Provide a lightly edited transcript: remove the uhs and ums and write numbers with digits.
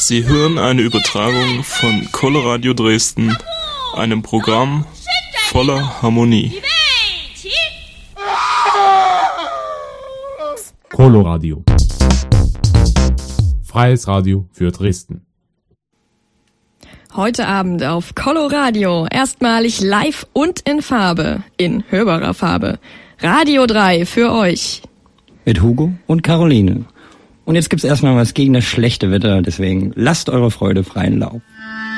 Sie hören eine Übertragung von Coloradio Dresden, einem Programm voller Harmonie. Coloradio. Freies Radio für Dresden. Heute Abend auf Coloradio erstmalig live und in Farbe, in hörbarer Farbe. Radio 3 für euch. Mit Hugo und Caroline. Und jetzt gibt's erstmal was gegen das schlechte Wetter, deswegen lasst eure Freude freien Lauf.